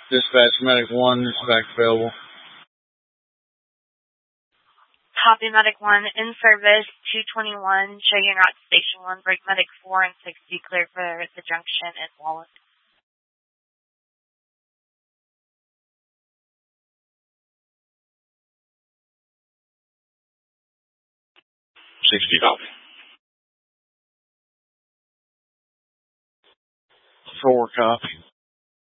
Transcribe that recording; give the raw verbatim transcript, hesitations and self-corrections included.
Dispatch Medic one, is back available. Copy Medic one, in service, two twenty-one, checking out Station one, break Medic four and sixty, clear for the junction and Wallet. sixty, copy. Four, copy.